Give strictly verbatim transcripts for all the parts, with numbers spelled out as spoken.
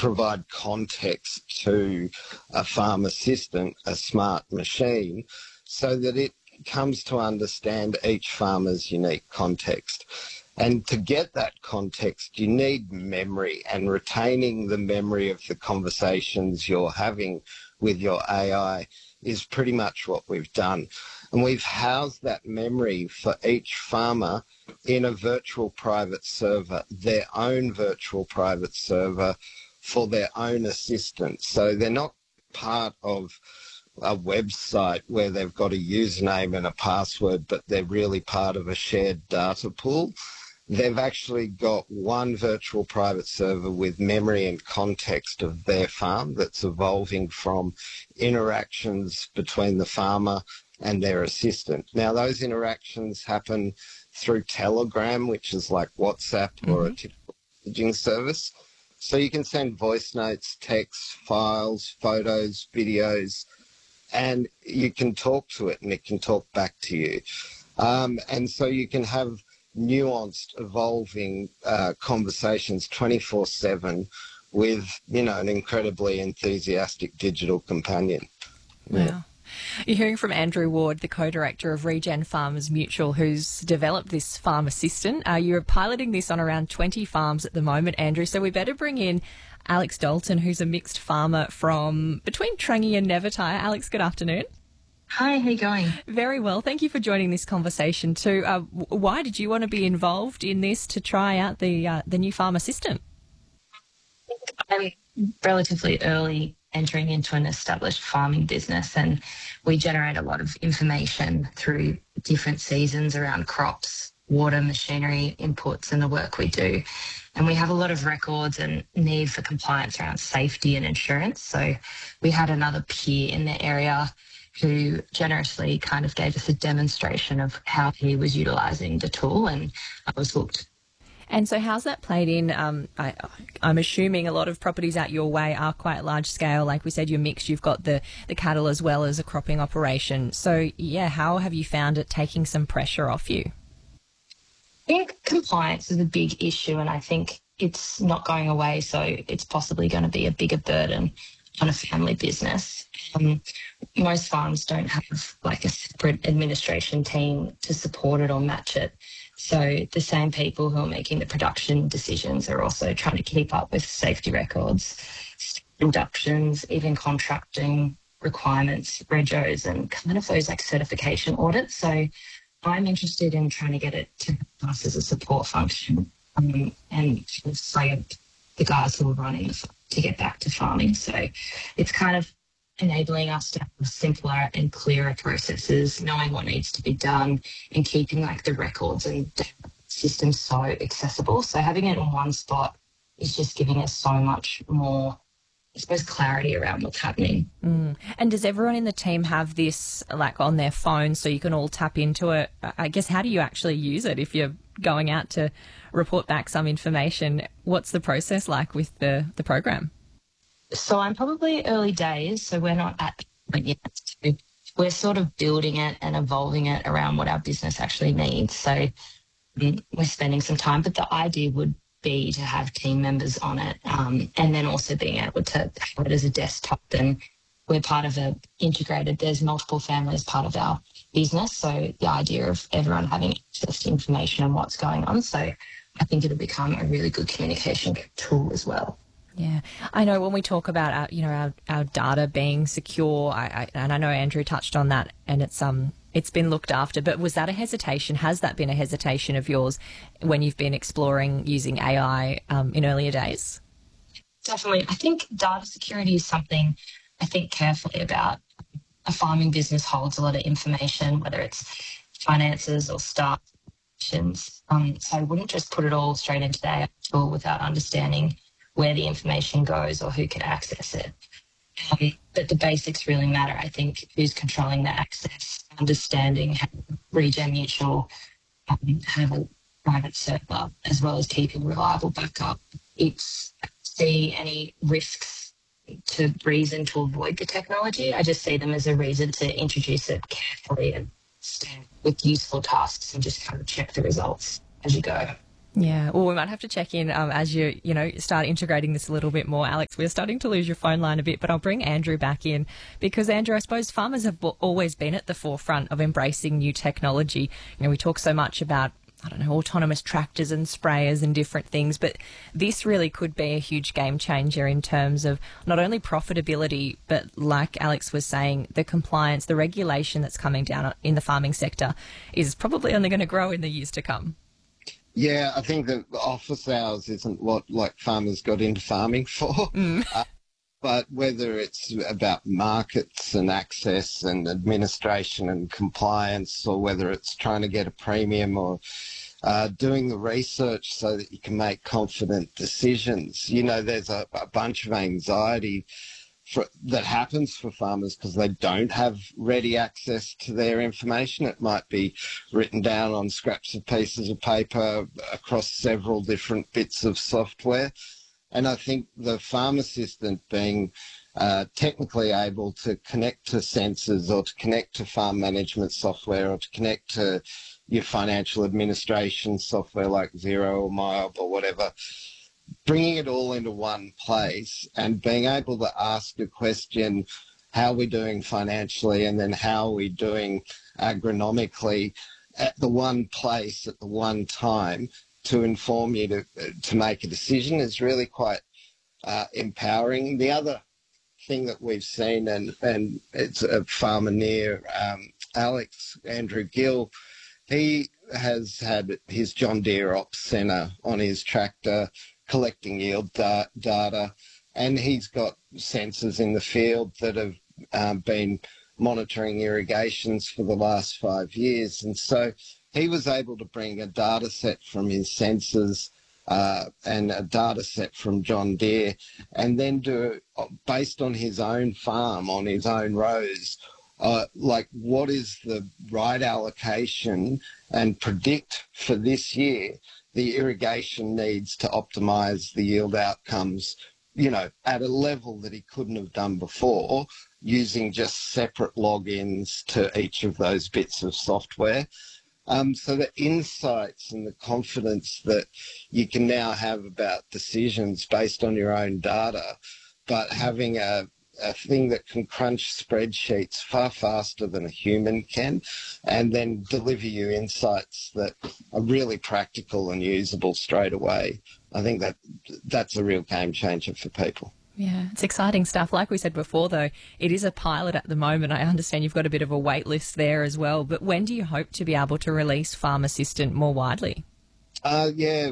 provide context to a farm assistant, a smart machine, so that it comes to understand each farmer's unique context. And to get that context, you need memory, and retaining the memory of the conversations you're having with your A I is pretty much what we've done. And we've housed that memory for each farmer in a virtual private server, their own virtual private server for their own assistant. So they're not part of a website where they've got a username and a password, but they're really part of a shared data pool. They've actually got one virtual private server with memory and context of their farm that's evolving from interactions between the farmer and their assistant. Now, those interactions happen through Telegram, which is like WhatsApp mm-hmm. or a typical messaging service. So you can send voice notes, texts, files, photos, videos, and you can talk to it and it can talk back to you. Um, and so you can have nuanced, evolving uh, conversations twenty-four seven with, you know, an incredibly enthusiastic digital companion. Wow. Yeah. You're hearing from Andrew Ward, the co-director of Regen Farmers Mutual, who's developed this farm assistant. Uh, you're piloting this on around twenty farms at the moment, Andrew, so we better bring in Alex Dalton, who's a mixed farmer from between Trangie and Nevertire. Alex, good afternoon. Hi, how you going? Very well. Thank you for joining this conversation too. Uh, why did you want to be involved in this to try out the uh, the new farm assistant? I'm relatively early entering into an established farming business, and we generate a lot of information through different seasons around crops, water, machinery, inputs, and the work we do. And we have a lot of records and need for compliance around safety and insurance. So we had another peer in the area who generously kind of gave us a demonstration of how he was utilising the tool, and I was hooked. And so how's that played in? Um, I, I'm assuming a lot of properties out your way are quite large scale. Like we said, you're mixed, you've got the, the cattle as well as a cropping operation. So, yeah, how have you found it taking some pressure off you? I think compliance is a big issue, and I think it's not going away, so it's possibly going to be a bigger burden on a family business. Um, most farms don't have like a separate administration team to support it or match it. So the same people who are making the production decisions are also trying to keep up with safety records, inductions, even contracting requirements, regos, and kind of those like certification audits. So I'm interested in trying to get it to us as a support function um, and slay the guys who are running to get back to farming. So it's kind of enabling us to have simpler and clearer processes, knowing what needs to be done and keeping like the records and systems so accessible. So having it in one spot is just giving us so much more, I suppose, clarity around what's happening. Mm. And does everyone in the team have this like on their phone so you can all tap into it? I guess, how do you actually use it if you're going out to report back some information? What's the process like with the, the program? So I'm probably early days, so we're not at the point yet. So we're sort of building it and evolving it around what our business actually needs. So um, we're spending some time, but the idea would be to have team members on it, um, and then also being able to have it as a desktop. And we're part of a integrated, there's multiple families part of our business. So the idea of everyone having access to information and what's going on. So I think it'll become a really good communication tool as well. Yeah, I know when we talk about our, you know, our, our data being secure, I, I, and I know Andrew touched on that, and it's um it's been looked after. But was that a hesitation? Has that been a hesitation of yours when you've been exploring using A I um, in earlier days? Definitely. I think data security is something I think carefully about. A farming business holds a lot of information, whether it's finances or staff. Um, so I wouldn't just put it all straight into the A I tool without understanding where the information goes or who can access it. Um, but the basics really matter. I think who's controlling the access, understanding how Regen Mutual um, have a private server, as well as keeping reliable backup. It's see any risks to reason to avoid the technology. I just see them as a reason to introduce it carefully and stand with useful tasks and just kind of check the results as you go. Yeah, well, we might have to check in um, as you, you know, start integrating this a little bit more. Alex, we're starting to lose your phone line a bit, but I'll bring Andrew back in because, Andrew, I suppose farmers have always been at the forefront of embracing new technology. You know, we talk so much about, I don't know, autonomous tractors and sprayers and different things, but this really could be a huge game changer in terms of not only profitability, but like Alex was saying, the compliance, the regulation that's coming down in the farming sector is probably only going to grow in the years to come. Yeah, I think that office hours isn't what like farmers got into farming for. Mm. Uh, but whether it's about markets and access and administration and compliance, or whether it's trying to get a premium or uh, doing the research so that you can make confident decisions, you know, there's a, a bunch of anxiety For, that happens for farmers because they don't have ready access to their information. It might be written down on scraps of pieces of paper across several different bits of software. And I think the farm assistant being uh, technically able to connect to sensors or to connect to farm management software or to connect to your financial administration software like Xero or MyOb or whatever, bringing it all into one place and being able to ask a question, how are we doing financially, and then how are we doing agronomically at the one place at the one time to inform you to, to make a decision is really quite uh, empowering. The other thing that we've seen, and, and it's a farmer near um, Alex, Andrew Gill, he has had his John Deere Ops Centre on his tractor collecting yield da- data, and he's got sensors in the field that have um, been monitoring irrigations for the last five years. And so he was able to bring a data set from his sensors uh, and a data set from John Deere, and then do, based on his own farm, on his own rows, uh, like what is the right allocation, and predict for this year the irrigation needs to optimise the yield outcomes, you know, at a level that he couldn't have done before, using just separate logins to each of those bits of software. Um, so the insights and the confidence that you can now have about decisions based on your own data, but having a a thing that can crunch spreadsheets far faster than a human can, and then deliver you insights that are really practical and usable straight away. I think that that's a real game changer for people. Yeah, it's exciting stuff. Like we said before, though, it is a pilot at the moment. I understand you've got a bit of a wait list there as well, but when do you hope to be able to release Farm Assistant more widely? Uh, yeah,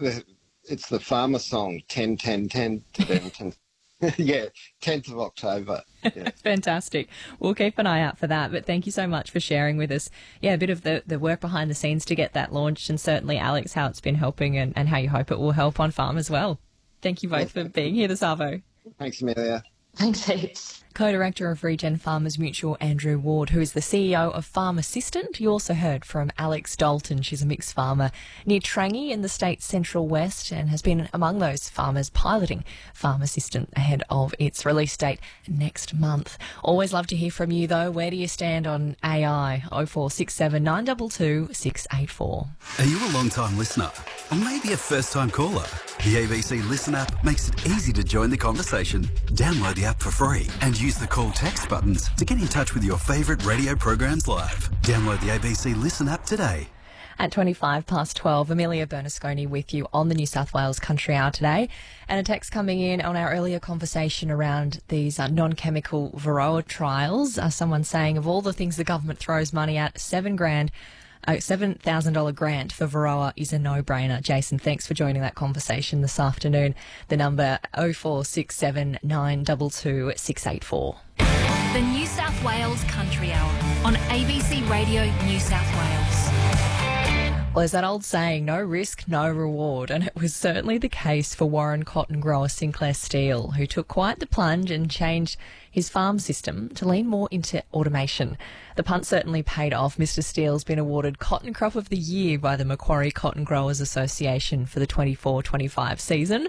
it's the farmer song, ten ten ten ten Yeah, tenth of October. Yeah. Fantastic. We'll keep an eye out for that. But thank you so much for sharing with us, yeah, a bit of the, the work behind the scenes to get that launched, and certainly, Alex, how it's been helping and, and how you hope it will help on farm as well. Thank you both for being here this Arvo. Thanks, Amelia. Thanks heaps. Co-Director of Regen Farmers Mutual, Andrew Ward, who is the C E O of Farm Assistant. You also heard from Alex Dalton. She's a mixed farmer near Trangie in the state's central west and has been among those farmers piloting Farm Assistant ahead of its release date next month. Always love to hear from you, though. Where do you stand on A I? oh four six seven, nine two two, six eight four. Are you a long-time listener? Or maybe a first-time caller? The A B C Listen app makes it easy to join the conversation. Download the app for free and use the call text buttons to get in touch with your favourite radio programs live. Download the A B C Listen app today. At twenty-five past twelve, Amelia Bernasconi with you on the New South Wales Country Hour today. And a text coming in on our earlier conversation around these uh, non-chemical Varroa trials. Uh, someone saying, of all the things the government throws money at, seven grand, a seven thousand dollars grant for Varroa is a no-brainer. Jason, thanks for joining that conversation this afternoon. The number oh four six seven, nine two two, six eight four. The New South Wales Country Hour on A B C Radio New South Wales. Well, there's that old saying, no risk, no reward, and it was certainly the case for Warren cotton grower Sinclair Steele, who took quite the plunge and changed his farm system to lean more into automation. The punt certainly paid off. Mister Steele's been awarded Cotton Crop of the Year by the Macquarie Cotton Growers Association for the twenty-four twenty-five season.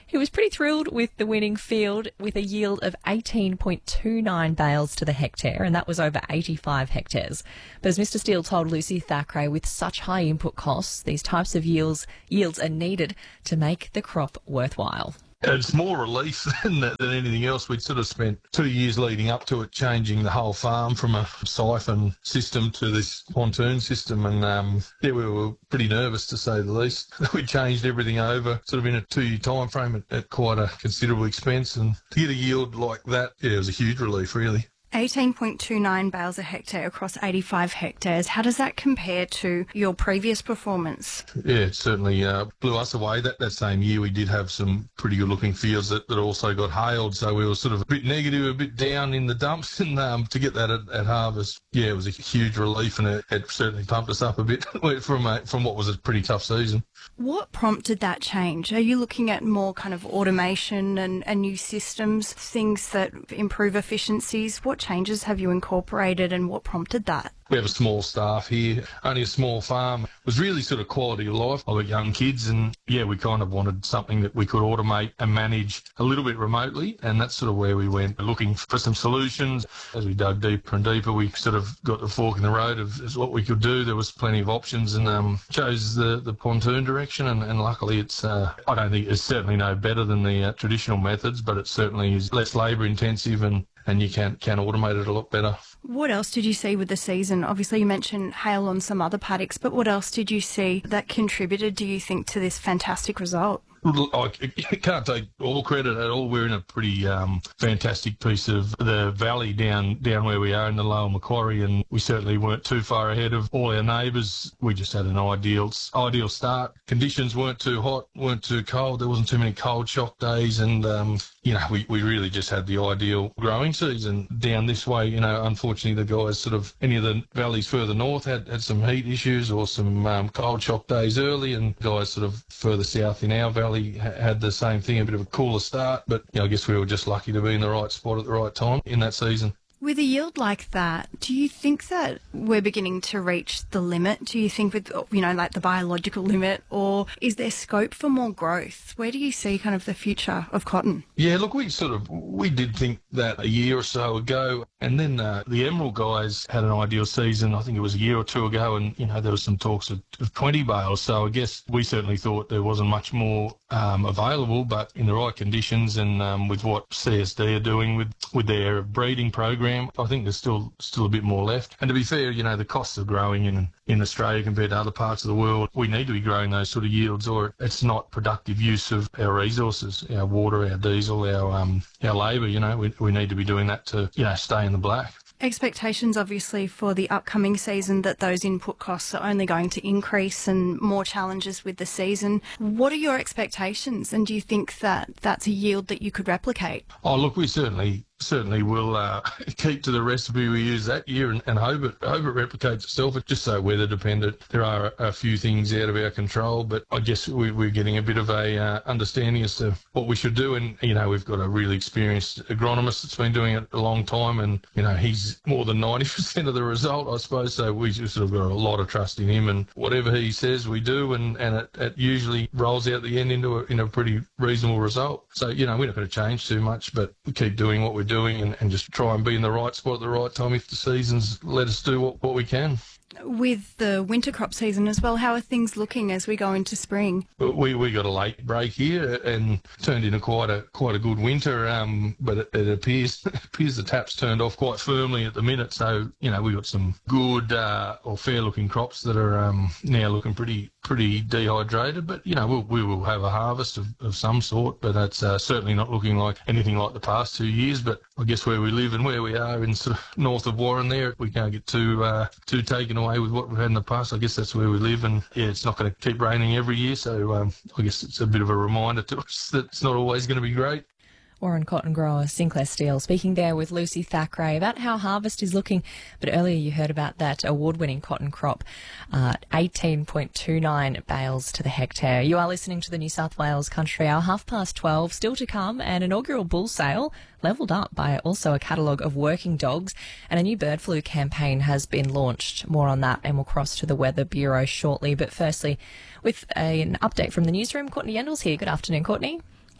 He was pretty thrilled with the winning field with a yield of eighteen point two nine bales to the hectare, and that was over eighty-five hectares. But as Mister Steele told Lucy Thackeray, with such high input costs, these types of yields, yields are needed to make the crop worthwhile. It's more relief than, than anything else. We'd sort of spent two years leading up to it changing the whole farm from a siphon system to this pontoon system, and um, yeah, we were pretty nervous to say the least. We changed everything over sort of in a two-year time frame at, at quite a considerable expense, and to get a yield like that, yeah, it was a huge relief, really. eighteen point two nine bales a hectare across eighty-five hectares. How does that compare to your previous performance? Yeah, it certainly uh, blew us away. That that same year we did have some pretty good-looking fields that, that also got hailed, so we were sort of a bit negative, a bit down in the dumps, and um, to get that at, at harvest, yeah, it was a huge relief, and it, it certainly pumped us up a bit from a, from what was a pretty tough season. What prompted that change? Are you looking at more kind of automation and, and new systems, things that improve efficiencies? What changes have you incorporated and what prompted that? We have a small staff here, only a small farm. It was really sort of quality of life. I've got young kids, and yeah, we kind of wanted something that we could automate and manage a little bit remotely, and that's sort of where we went, looking for some solutions. As we dug deeper and deeper, we sort of got the fork in the road of is what we could do. There was plenty of options, and um, chose the, the pontoon direction, and, and luckily it's, uh, I don't think it's certainly no better than the uh, traditional methods, but it certainly is less labour intensive, and and you can, can automate it a lot better. What else did you see with the season? Obviously, you mentioned hail on some other paddocks, but what else did you see that contributed, do you think, to this fantastic result? I can't take all credit at all. We're in a pretty um, fantastic piece of the valley down down where we are in the Lower Macquarie, and we certainly weren't too far ahead of all our neighbours. We just had an ideal ideal start. Conditions weren't too hot, weren't too cold. There wasn't too many cold shock days, and um, you know, we, we really just had the ideal growing season down this way. You know, unfortunately, the guys sort of any of the valleys further north had, had some heat issues or some um, cold shock days early, and guys sort of further south in our valley had the same thing, a bit of a cooler start, but you know, I guess we were just lucky to be in the right spot at the right time in that season. With a yield like that, do you think that we're beginning to reach the limit? Do you think with, you know, like the biological limit, or is there scope for more growth? Where do you see kind of the future of cotton? Yeah, look, we sort of, we did think that a year or so ago, and then uh, the Emerald guys had an ideal season, I think it was a year or two ago, and, you know, there was some talks of, of twenty bales, so I guess we certainly thought there wasn't much more um, available, but in the right conditions and um, with what C S D are doing with, with their breeding program, I think there's still still a bit more left. And to be fair, you know, the costs of growing in in Australia compared to other parts of the world, we need to be growing those sort of yields, or it's not productive use of our resources, our water, our diesel, our um our labour. You know, we we need to be doing that to, you know, stay in the black. Expectations, obviously, for the upcoming season that those input costs are only going to increase and more challenges with the season. What are your expectations, and do you think that that's a yield that you could replicate? Oh, look, we certainly certainly will uh, keep to the recipe we used that year and, and hope it hope it replicates itself. It's just so weather dependent. There are a, a few things out of our control, but I guess we, we're getting a bit of a uh, understanding as to what we should do. And, you know, we've got a really experienced agronomist that's been doing it a long time, and, you know, he's more than ninety percent of the result, I suppose. So we just sort of got a lot of trust in him, and whatever he says, we do, and, and it, it usually rolls out the end into a, in a pretty reasonable result. So, you know, we're not going to change too much, but we keep doing what we're doing and, and just try and be in the right spot at the right time if the seasons let us do what, what we can. With the winter crop season as well, how are things looking as we go into spring? We we got a late break here and turned into quite a quite a good winter, um, but it, it appears appears the tap's turned off quite firmly at the minute. So, you know, we got some good uh, or fair looking crops that are um, now looking pretty pretty dehydrated. But, you know, we'll, we will have a harvest of, of some sort, but that's uh, certainly not looking like anything like the past two years. But I guess where we live and where we are in sort of north of Warren there, we can't get too uh, too taken away with what we've had in the past. I guess that's where we live, and yeah, it's not going to keep raining every year, so um, I guess it's a bit of a reminder to us that it's not always going to be great. Warren cotton grower Sinclair Steele speaking there with Lucy Thackeray about how harvest is looking. But earlier you heard about that award-winning cotton crop, uh, eighteen point two nine bales to the hectare. You are listening to the New South Wales Country Hour, half past twelve, still to come, an inaugural bull sale levelled up by also a catalogue of working dogs, and a new bird flu campaign has been launched. More on that, and we'll cross to the Weather Bureau shortly. But firstly, with a, an update from the newsroom, Courtney Yendall's here. Good afternoon, Courtney.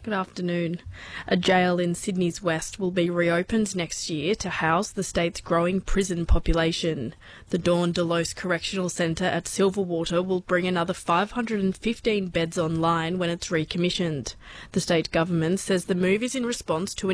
Good afternoon. A jail in Sydney's West will be reopened next year to house the state's growing prison population. The Dawn Delos Correctional Centre at Silverwater will bring another five hundred fifteen beds online when it's recommissioned. The state government says the move is in response to an